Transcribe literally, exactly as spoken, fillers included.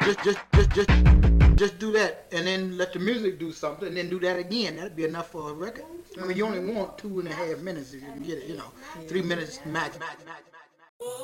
just, just, just, just, just do that, and then let the music do something, and then do that again. That'd be enough for a record. I mean, you only want two and a half minutes if you can get it. You know, three minutes max, max, max, max.